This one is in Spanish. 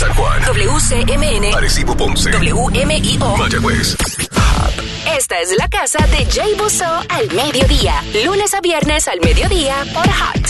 San Juan. WCMN. Arecibo, Ponce. WMIO. Mayagüez. Esta es la casa de Jay Busso al mediodía. Lunes a viernes al mediodía por Hot.